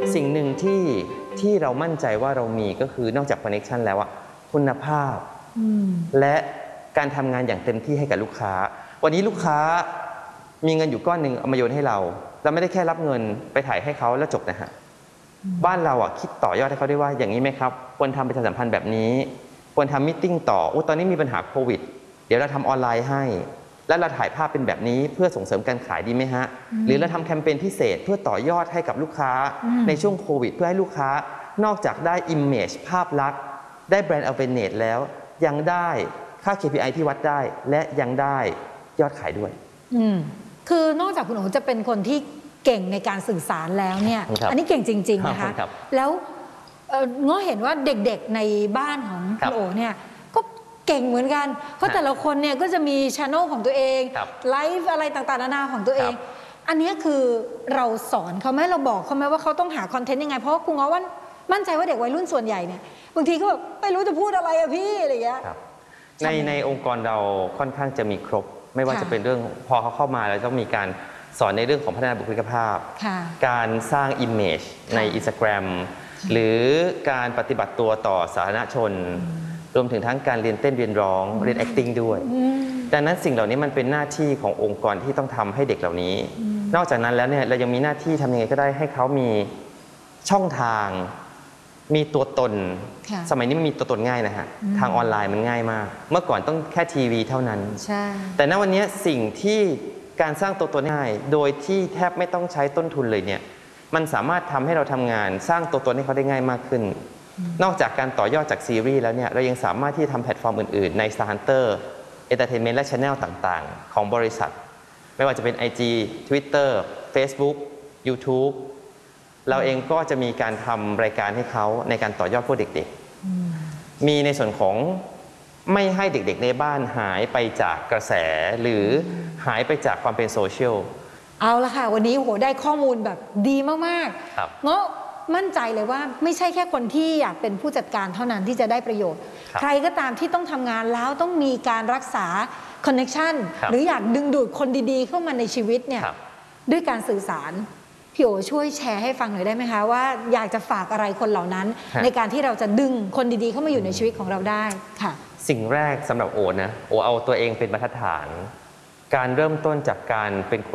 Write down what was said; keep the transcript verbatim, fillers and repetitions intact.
สิ่งหนึ่งที่ที่เรามั่นใจว่าเรามีก็คือนอกจากคอนเนคชันแล้วอะคุณภาพและการทำงานอย่างเต็มที่ให้กับลูกค้าวันนี้ลูกค้ามีเงินอยู่ก้อนหนึ่งเอามาโยนให้เราเราไม่ได้แค่รับเงินไปถ่ายให้เขาแล้วจบนะฮะบ้านเราอ่ะคิดต่อยอดให้เขาได้ว่าอย่างนี้ไหมครับควรทำประชาสัมพันธ์แบบนี้ควรทำมิทติ้งต่อโอ้ตอนนี้มีปัญหาโควิดเดี๋ยวเราทำออนไลน์ให้แล้วเราถ่ายภาพเป็นแบบนี้เพื่อส่งเสริมการขายดีไหมฮะหรือเราทำแคมเปญพิเศษเพื่อต่อยอดให้กับลูกค้าในช่วงโควิดเพื่อให้ลูกค้านอกจากได้ image ภาพลักษณ์ได้แบรนด์ awareness แล้วยังได้ค่า เค พี ไอ ที่วัดได้และยังได้ยอดขายด้วยคือนอกจากคุณโอ๋จะเป็นคนที่เก่งในการสื่อสารแล้วเนี่ยอันนี้เก่งจริงๆนะคะแล้วง้อเห็นว่าเด็กๆในบ้านของคุณโอ๋เนี่ยก็เก่งเหมือนกันเพราะแต่ละคนเนี่ยก็จะมีช่องของตัวเองไลฟ์อะไรต่างๆนานาของตัวเองอันนี้คือเราสอนเขาไหมเราบอกเขาไหมว่าเขาต้องหาคอนเทนต์ยังไงเพราะว่าคุณง้อว่ามั่นใจว่าเด็กวัยรุ่นส่วนใหญ่เนี่ยบางทีก็แบบไม่รู้จะพูดอะไรอะพี่อะไรอย่างเงี้ยในในองค์กรเราค่อนข้างจะมีครบไม่ว่าจะเป็นเรื่องพอเขาเข้ามาแล้วต้องมีการสอนในเรื่องของพัฒนาบุคลิกภาพการสร้าง image ใน Instagram หรือการปฏิบัติตัวต่อสาธารณชนรวมถึงทั้งการเรียนเต้นเรียนร้องเรียน acting ด้วยดังนั้นสิ่งเหล่านี้มันเป็นหน้าที่ขององค์กรที่ต้องทำให้เด็กเหล่านี้นอกจากนั้นแล้วเนี่ยเรายังมีหน้าที่ทำยังไงก็ได้ให้เขามีช่องทางมีตัวตนสมัยนี้มันมีตัวตนง่ายนะฮะทางออนไลน์มันง่ายมากเมื่อก่อนต้องแค่ทีวีเท่านั้นแต่ณวันนี้สิ่งที่การสร้างตัวตนง่ายโดยที่แทบไม่ต้องใช้ต้นทุนเลยเนี่ยมันสามารถทำให้เราทำงานสร้างตัวตนให้เขาได้ง่ายมากขึ้นนอกจากการต่อยอดจากซีรีส์แล้วเนี่ยเรายังสามารถที่จะทำแพลตฟอร์มอื่นๆใน Star Hunter Entertainment และ Channel ต่างๆของบริษัทไม่ว่าจะเป็น ไอ จี Twitter Facebook YouTube เราเองก็จะมีการทำรายการให้เขาในการต่อยอดพวกเด็กๆมีในส่วนของไม่ให้เด็กๆในบ้านหายไปจากกระแสหรือหายไปจากความเป็นโซเชียลเอาละค่ะวันนี้โหได้ข้อมูลแบบดีมากๆเงาะมั่นใจเลยว่าไม่ใช่แค่คนที่อยากเป็นผู้จัดการเท่านั้นที่จะได้ประโยชน์ใครก็ตามที่ต้องทำงานแล้วต้องมีการรักษาคอนเนคชันหรืออยากดึงดูดคนดีๆเข้ามาในชีวิตเนี่ยด้วยการสื่อสารพี่โอช่วยแชร์ให้ฟังหน่อยได้ไหมคะว่าอยากจะฝากอะไรคนเหล่านั้นในการที่เราจะดึงคนดีๆเข้ามาอยู่ในชีวิตของเราได้ค่ะสิ่งแรกสำหรับโอนะโอเอาตัวเองเป็นบรรทัดฐานการเริ่มต้นจากการเป็น